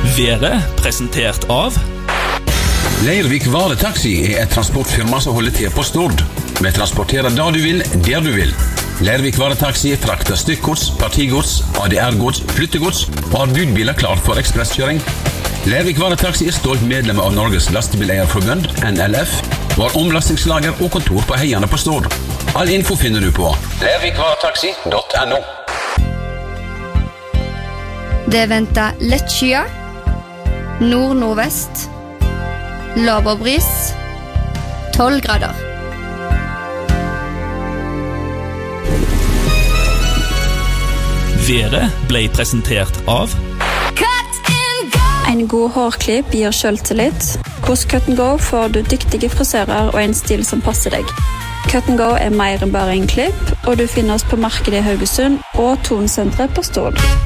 Været presentert av Leirvik Varetaxi et transportfirma som holder til på Stord. Vi transporterer da du vil, der du vil. Leirvik Varetaxi frakter stykkgods, partigods, ADR-gods, flyttegods og har budbiler klart for ekspresskjøring. Leirvik Varetaxi stolt medlem av Norges Lastebileierforbund, NLF, var omlastingslager og kontor på Heiane på Stord. All info finner du på leirvikvaretaxi.no. Det venter lett skyer, nord-nordvest, laber bris, 12 grader. Været ble presentert av En god hårklipp gir selvtillit. Hos Cut & Go får du dyktige frisører og en stil som passer deg. Cut & Go mer enn bare en klipp, og du finner oss på markedet i Haugesund og Tonsenteret på Stord.